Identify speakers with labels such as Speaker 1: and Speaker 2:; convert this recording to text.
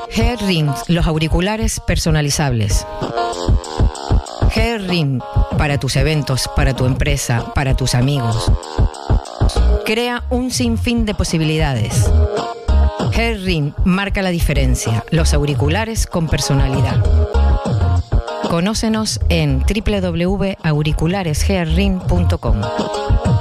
Speaker 1: G-Ring, los auriculares personalizables. G-Ring, para tus eventos, para tu empresa, para tus amigos. Crea un sinfín de posibilidades. G-Ring marca la diferencia. Los auriculares con personalidad. Conócenos en www.auricularesgrring.com.